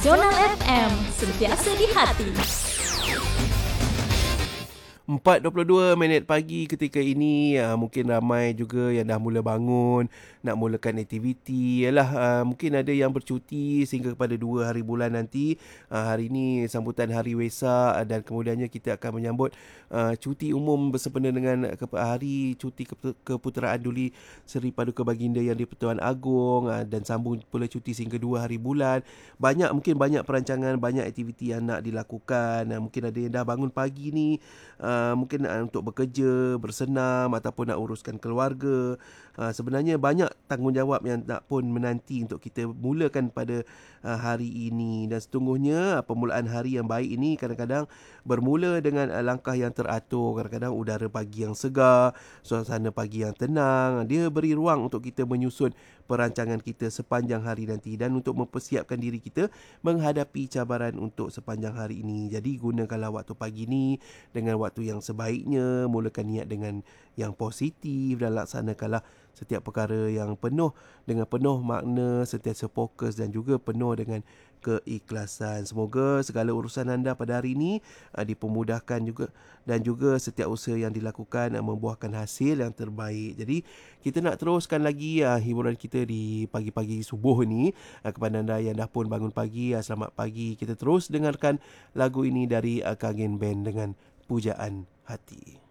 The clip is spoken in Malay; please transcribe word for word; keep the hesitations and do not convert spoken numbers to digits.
Jurnal F M, sentiasa di hati. empat dua puluh dua minit pagi ketika ini, uh, mungkin ramai juga yang dah mula bangun, nak mulakan aktiviti. Yalah, uh, mungkin ada yang bercuti sehingga kepada dua hari bulan nanti. Uh, hari ini sambutan Hari Wesak, uh, dan kemudiannya kita akan menyambut uh, cuti umum bersempena dengan ke- Hari Cuti Kepu- Keputeraan Duli Seri Paduka Baginda Yang di-Pertuan Agong, uh, dan sambung pula cuti sehingga dua hari bulan. Banyak, mungkin banyak perancangan, banyak aktiviti yang nak dilakukan. Uh, mungkin ada yang dah bangun pagi ni, Uh, mungkin uh, untuk bekerja, bersenam ataupun nak uruskan keluarga. Uh, sebenarnya banyak tanggungjawab yang nak pun menanti untuk kita mulakan pada uh, hari ini. Dan setungguhnya uh, permulaan hari yang baik ini kadang-kadang bermula dengan uh, langkah yang teratur. Kadang-kadang udara pagi yang segar, suasana pagi yang tenang. Dia beri ruang untuk kita menyusun perancangan kita sepanjang hari nanti dan untuk mempersiapkan diri kita menghadapi cabaran untuk sepanjang hari ini. Jadi gunakanlah waktu pagi ni dengan waktu yang sebaiknya, mulakan niat dengan yang positif dan laksanakanlah setiap perkara yang penuh dengan penuh makna, sentiasa fokus dan juga penuh dengan keikhlasan. Semoga segala urusan anda pada hari ini uh, dipermudahkan juga dan juga setiap usaha yang dilakukan uh, membuahkan hasil yang terbaik. Jadi kita nak teruskan lagi uh, hiburan kita di pagi-pagi subuh ni. Uh, kepada anda yang dah pun bangun pagi, uh, selamat pagi. Kita terus dengarkan lagu ini dari uh, Kagen Band dengan Pujaan Hati.